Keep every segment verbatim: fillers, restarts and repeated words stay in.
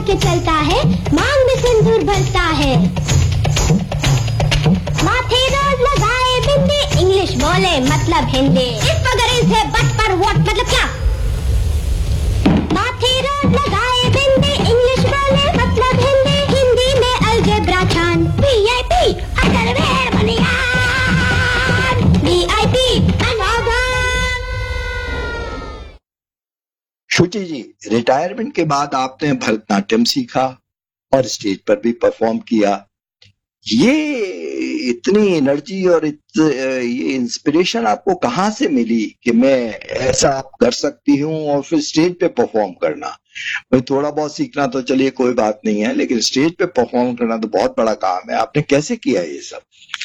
के चलता है, मांग में सिंदूर भरता है। माथे रोज लगाए बिंदी, इंग्लिश बोले मतलब हिंदी। इस वगर इस है बट पर व्हाट मतलब क्या? माथे रोज लगाए बिंदी, इंग्लिश बोले मतलब हिंदी। हिंदी में अलजेब्रा छान, वीआईपी अंडरवेयर बनियान, वीआईपी अनागान। शुचि जी, रिटायरमेंट के बाद आपने भरतनाट्यम सीखा और स्टेज पर भी परफॉर्म किया। ये इतनी एनर्जी और इत, ये इंस्पिरेशन आपको कहाँ से मिली कि मैं ऐसा कर सकती हूँ और फिर स्टेज पे परफॉर्म करना? भाई थोड़ा बहुत सीखना तो चलिए कोई बात नहीं है, लेकिन स्टेज पे परफॉर्म करना तो बहुत बड़ा काम है। आपने कैसे किया ये सब?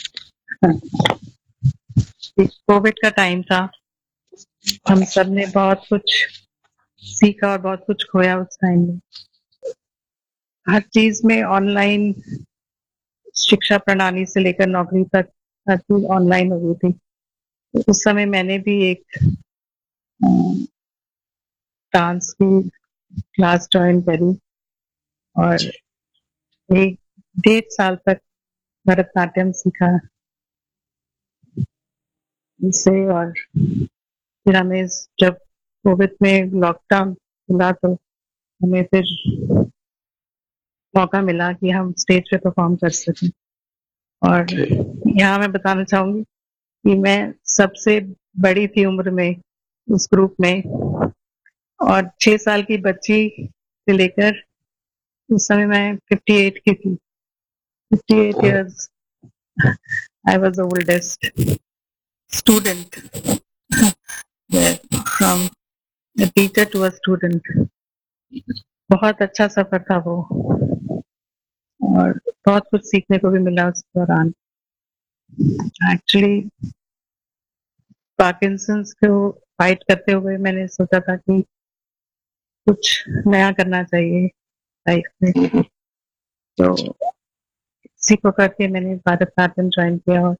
कोविड का टाइम था, हम सब ने बहुत कुछ सीखा और बहुत कुछ खोया उस टाइम में। हर चीज में ऑनलाइन, शिक्षा प्रणाली से लेकर नौकरी तक हर चीज ऑनलाइन हो गई थी। तो उस समय मैंने भी एक डांस की क्लास ज्वाइन करी और एक डेढ़ साल तक भरतनाट्यम सीखा इससे। और फिर हमें जब कोविड में लॉकडाउन खुला तो हमें फिर मौका मिला कि हम स्टेज पे परफॉर्म कर सकें। और यहाँ मैं बताना चाहूंगी कि मैं सबसे बड़ी थी उम्र में उस ग्रुप में, और छह साल की बच्ची से लेकर उस समय मैं अट्ठावन की थी। अट्ठावन years I was the oldest student, from a teacher to a student. बहुत अच्छा सफर था वो, और बहुत कुछ सीखने को भी मिला उस दौरान। एक्चुअली पार्किंसंस को फाइट करते हुए मैंने सोचा था कि कुछ नया करना चाहिए लाइफ में, तो इसी को करके मैंने भरतनाट्यम ज्वाइन किया। और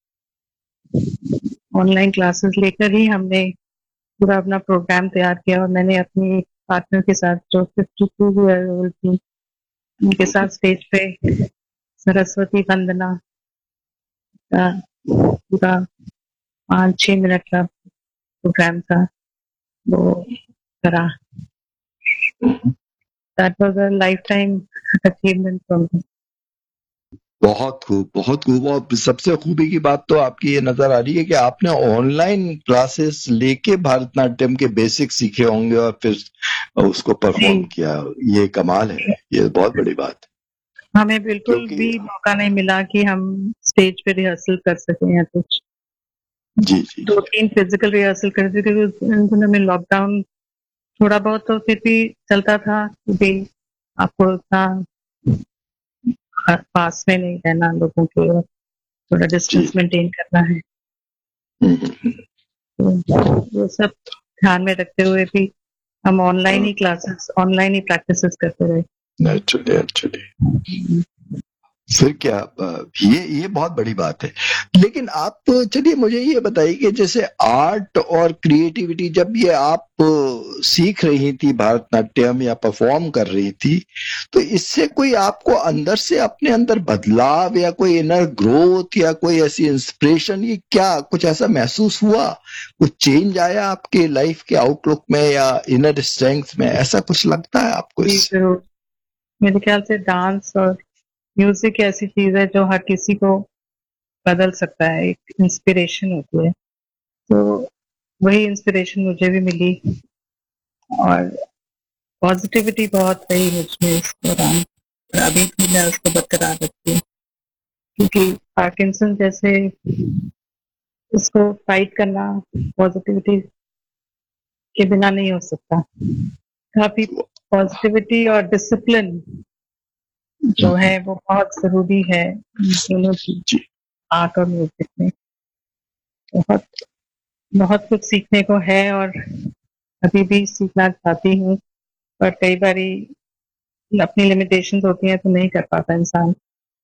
ऑनलाइन क्लासेस लेकर ही हमने पूरा अपना प्रोग्राम तैयार किया। और मैंने अपनी पार्टनर के साथ, जो फिफ्टी टू ईयर ओल्ड थी, उनके साथ स्टेज पे सरस्वती वंदना का पूरा पाँच छह मिनट का प्रोग्राम था, वो करा। That was a life time achievement for me. बहुत खूब, बहुत खूब। और सबसे खूबी की बात तो आपकी ये नजर आ रही है कि आपने ऑनलाइन क्लासेस लेके भरतनाट्यम के बेसिक सीखे होंगे और फिर उसको परफॉर्म किया। ये कमाल है, ये बहुत बड़ी बात है। हमें बिल्कुल भी मौका नहीं मिला कि हम स्टेज पे रिहर्सल कर सकें या कुछ। जी जी दो तीन फिजिकल रिहर्सल करते थे उस दिनों में। लॉकडाउन थोड़ा बहुत तो फिर भी चलता था कि आपको उतना पास में नहीं रहना लोगों के, और थोड़ा डिस्टेंस मेंटेन करना है। तो वो सब ध्यान में रखते हुए भी हम ऑनलाइन ही क्लासेस, ऑनलाइन ही प्रैक्टिसेस करते रहे। एक्चुअली एक्चुअली फिर क्या, ये ये बहुत बड़ी बात है। लेकिन आप चलिए मुझे ये बताइए कि जैसे आर्ट और क्रिएटिविटी, जब ये आप सीख रही थी भरतनाट्यम या परफॉर्म कर रही थी, तो इससे कोई आपको अंदर से अपने अंदर बदलाव या कोई इनर ग्रोथ या कोई ऐसी इंस्पिरेशन, ये क्या कुछ ऐसा महसूस हुआ? कुछ चेंज आया आपके लाइफ के आउटलुक में या इनर स्ट्रेंथ में? ऐसा कुछ लगता है आपको इससे? जरूर, मेरे ख्याल से डांस और म्यूजिक ऐसी चीज है जो हर किसी को बदल सकता है, एक इंस्पिरेशन होती है। तो वही इंस्पिरेशन मुझे भी मिली और पॉजिटिविटी बहुत रही मुझमें इस दौरान, और अभी भी मैं उसको बरकरार रखती हूँ, क्योंकि पार्किंसन जैसे इसको फाइट करना पॉजिटिविटी के बिना नहीं हो सकता। काफी पॉजिटिविटी और डिसिप्लिन जो है वो बहुत जरूरी है दोनों की, आर्ट और म्यूजिक में। बहुत बहुत कुछ सीखने को है और अभी भी सीखना चाहती हूँ, पर कई बारी अपनी लिमिटेशंस होती हैं तो नहीं कर पाता इंसान।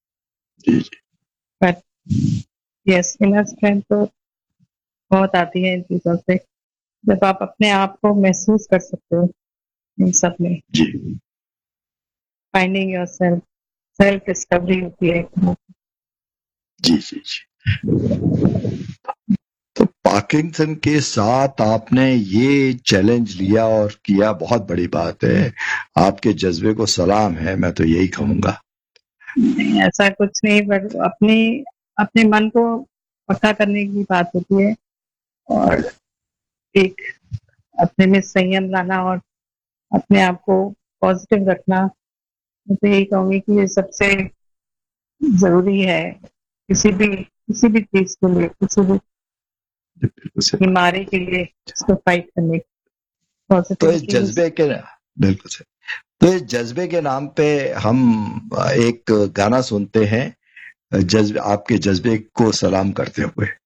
बट यस, इनर स्ट्रेंथ तो बहुत आती है इन चीजों से, जब आप अपने आप को महसूस कर सकते हो इन सब में। जी फाइंडिंग योरसेल्फ, सेल्फ डिस्कवरी होती है एक तरह जी जी जी। तो पार्किंसन के साथ आपने ये चैलेंज लिया और किया, बहुत बड़ी बात है। आपके जज्बे को सलाम है, मैं तो यही कहूंगा। नहीं, ऐसा कुछ नहीं, पर अपनी अपने मन को पक्का करने की बात होती है और एक अपने में संयम लाना और अपने आप को पॉजिटिव रखना। मैं तो यही कहूंगी कि ये सबसे जरूरी है किसी भी किसी भी चीज के लिए, किसी भी बिल्कुल सही। बीमारी के लिए इसको फाइट करने की तो इस पॉजिटिविटी। जज्बे के बिल्कुल सही। तो इस जज्बे के नाम पे हम एक गाना सुनते हैं, जज्बे आपके जज्बे को सलाम करते हुए।